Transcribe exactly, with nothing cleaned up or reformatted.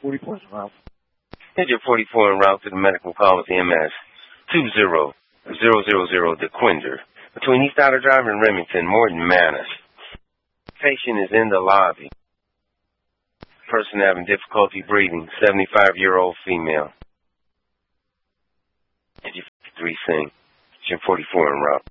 forty-four is en route. Engine forty-four en route to the medical call with the M S two zero zero zero zero DeQuinder between East Outer Drive and Remington, Morton Manor. Patient is in the lobby. Person having difficulty breathing, seventy-five-year-old female. Engine fifty-three Sing. Engine forty-four en route.